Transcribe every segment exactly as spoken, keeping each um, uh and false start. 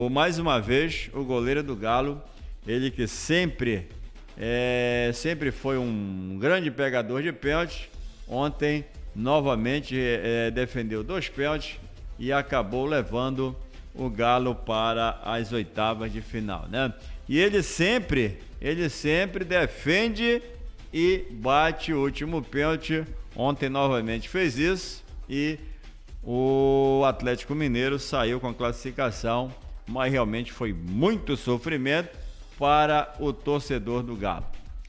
Mais uma vez, o goleiro do Galo, ele que sempre, é, sempre foi um grande pegador de pênalti, ontem novamente é, defendeu dois pênaltis e acabou levando o Galo para as oitavas de final, né? E ele sempre, ele sempre defende e bate o último pênalti. Ontem novamente fez isso e o Atlético Mineiro saiu com a classificação, mas realmente foi muito sofrimento para o torcedor do Galo.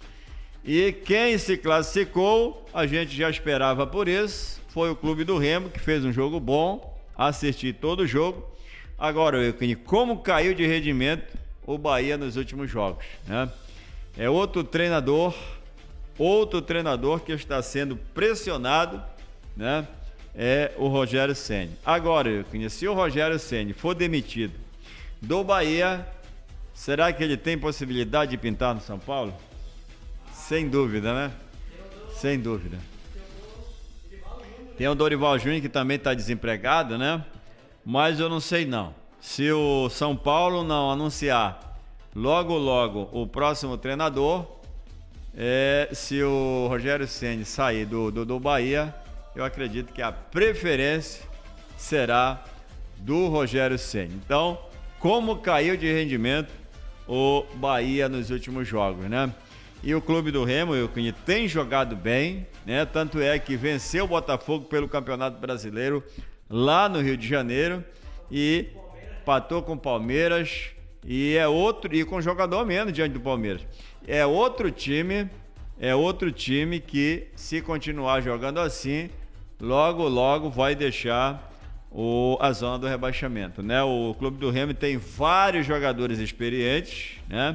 E quem se classificou, a gente já esperava por isso, foi o Clube do Remo, que fez um jogo bom, assisti todo o jogo. Agora, Euclid, como caiu de rendimento o Bahia nos últimos jogos, né? É outro treinador, outro treinador que está sendo pressionado, né? É o Rogério Ceni. Agora, Euclid, se o Rogério Ceni for demitido do Bahia, será que ele tem possibilidade de pintar no São Paulo? Sem dúvida, né? Sem dúvida. Tem o Dorival Júnior que também está desempregado, né? Mas eu não sei não. Se o São Paulo não anunciar logo logo o próximo treinador, é, se o Rogério Ceni sair do, do, do Bahia, eu acredito que a preferência será do Rogério Ceni. Então, como caiu de rendimento o Bahia nos últimos jogos, né? E o Clube do Remo, Euclid, tem jogado bem, né? Tanto é que venceu o Botafogo pelo Campeonato Brasileiro lá no Rio de Janeiro e empatou com o Palmeiras e é outro, e com jogador menos diante do Palmeiras. É outro time, é outro time que, se continuar jogando assim, logo logo vai deixar o, a zona do rebaixamento, né? O Clube do Remo tem vários jogadores experientes, né?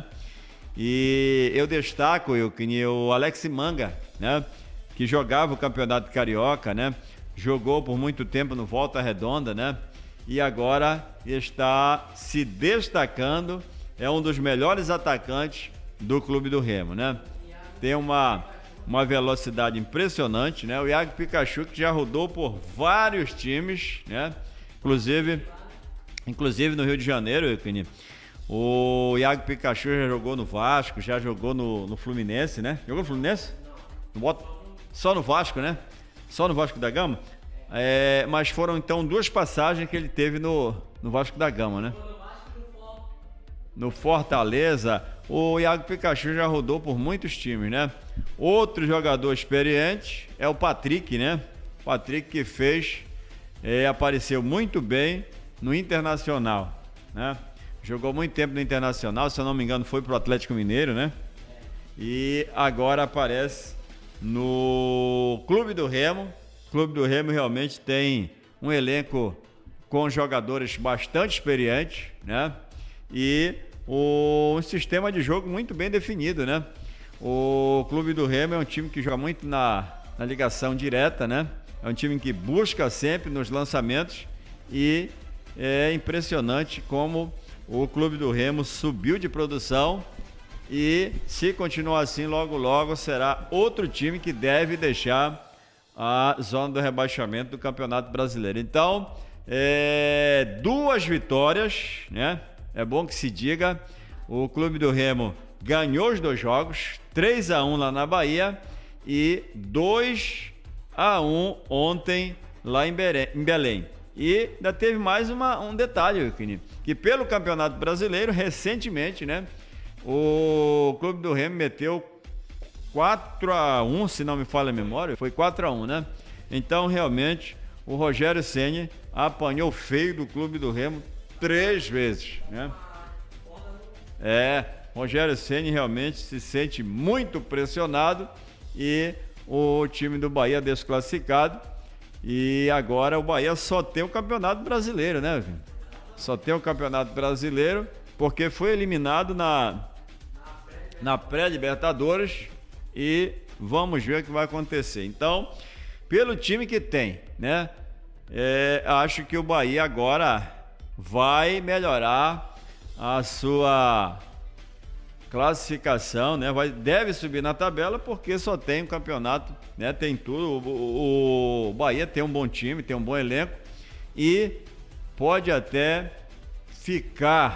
E eu destaco eu, que o Alex Manga, né? Que jogava o Campeonato Carioca, né? Jogou por muito tempo no Volta Redonda, né? E agora está se destacando, é um dos melhores atacantes do Clube do Remo, né? Tem uma, uma velocidade impressionante, né? O Iago Pikachu, que já rodou por vários times, né? Inclusive, inclusive no Rio de Janeiro, Euclid, o Iago Pikachu já jogou no Vasco, já jogou no, no Fluminense, né? Jogou no Fluminense? No Bota... Só no Vasco, né? Só no Vasco da Gama. É, mas foram então duas passagens que ele teve no, no Vasco da Gama, né? No Fortaleza, o Iago Pikachu já rodou por muitos times, né? Outro jogador experiente é o Patrick, né? Patrick que fez, é, apareceu muito bem no Internacional, né? Jogou muito tempo no Internacional, se eu não me engano foi pro Atlético Mineiro, né? E agora aparece no Clube do Remo. O Clube do Remo realmente tem um elenco com jogadores bastante experientes, né? E o, um sistema de jogo muito bem definido, né? O Clube do Remo é um time que joga muito na, na ligação direta, né? É um time que busca sempre nos lançamentos e é impressionante como o Clube do Remo subiu de produção e, se continuar assim, logo logo será outro time que deve deixar a zona do rebaixamento do Campeonato Brasileiro. Então, é, duas vitórias, né? É bom que se diga, o Clube do Remo ganhou os dois jogos, três a um lá na Bahia e dois a um ontem lá em Belém. E ainda teve mais uma, um detalhe, que pelo Campeonato Brasileiro, recentemente, né, o Clube do Remo meteu quatro a um, se não me falha a memória, foi quatro a um, né? Então, realmente, o Rogério Ceni apanhou feio do Clube do Remo três vezes, né? É, Rogério Ceni realmente se sente muito pressionado e o time do Bahia desclassificado. E agora o Bahia só tem o Campeonato Brasileiro, né? Só tem o Campeonato Brasileiro porque foi eliminado na, na pré-Libertadores e vamos ver o que vai acontecer. Então, pelo time que tem, né? É, acho que o Bahia agora vai melhorar a sua classificação, né? Vai, deve subir na tabela porque só tem o campeonato, né? Tem tudo. O, o, o Bahia tem um bom time, tem um bom elenco e pode até ficar